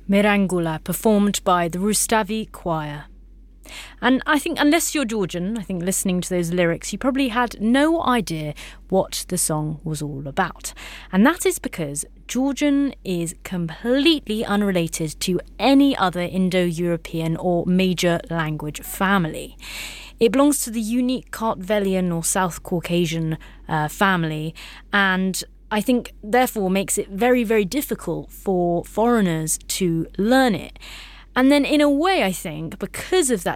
Mirangula, performed by the Rustavi Choir. And I think, unless you're Georgian, I think listening to those lyrics, you probably had no idea what the song was all about. And that is because Georgian is completely unrelated to any other Indo-European or major language family. It belongs to the unique Kartvelian or South Caucasian family, and I think therefore makes it very, very difficult for foreigners to learn it. And then in a way, I think, because of that